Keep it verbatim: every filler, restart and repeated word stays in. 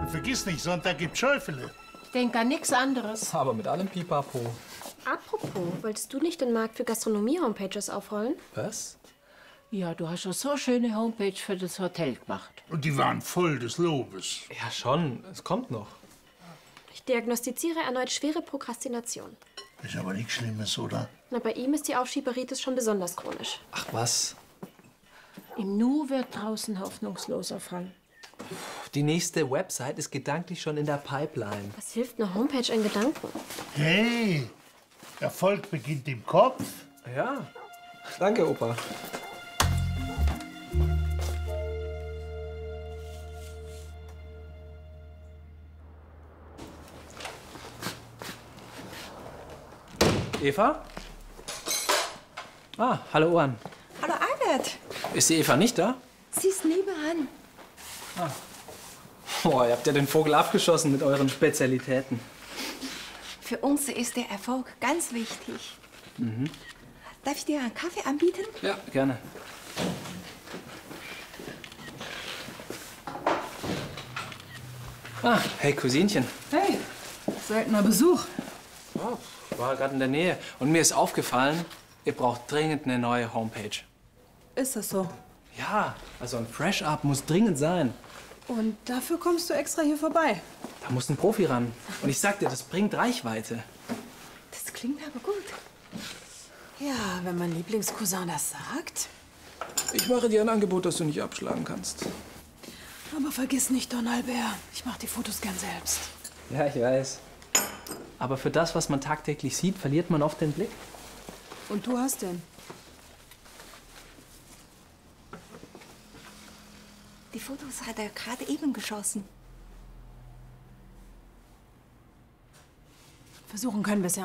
Und vergiss nicht, Sonntag gibt's Schäufele. Ich denke an nichts anderes. Aber mit allem Pipapo. Apropos, wolltest du nicht den Markt für Gastronomie-Homepages aufrollen? Was? Ja, du hast schon so schöne Homepage für das Hotel gemacht. Und die waren voll des Lobes. Ja, schon. Es kommt noch. Ich diagnostiziere erneut schwere Prokrastination. Ist aber nichts Schlimmes, oder? Na, bei ihm ist die Aufschieberitis schon besonders chronisch. Ach was? Im Nu wird draußen hoffnungsloser Fall. Die nächste Website ist gedanklich schon in der Pipeline. Was hilft eine Homepage in Gedanken? Hey, Erfolg beginnt im Kopf. Ja. Danke, Opa. Eva? Ah, hallo Ohren. Hallo Albert. Ist die Eva nicht da? Sie ist nebenan. Ah. Boah, ihr habt ja den Vogel abgeschossen mit euren Spezialitäten. Für uns ist der Erfolg ganz wichtig. Mhm. Darf ich dir einen Kaffee anbieten? Ja, gerne. Ah, hey Cousinchen. Hey, seltener Besuch. Oh, war gerade in der Nähe. Und mir ist aufgefallen, ihr braucht dringend eine neue Homepage. Ist das so? Ja, also ein Fresh-Up muss dringend sein. Und dafür kommst du extra hier vorbei? Da muss ein Profi ran. Und ich sag dir, das bringt Reichweite. Das klingt aber gut. Ja, wenn mein Lieblingscousin das sagt. Ich mache dir ein Angebot, das du nicht abschlagen kannst. Aber vergiss nicht, Don Albert, ich mache die Fotos gern selbst. Ja, ich weiß. Aber für das, was man tagtäglich sieht, verliert man oft den Blick. Und du hast den? Die Fotos hat er gerade eben geschossen. Versuchen können wir es ja.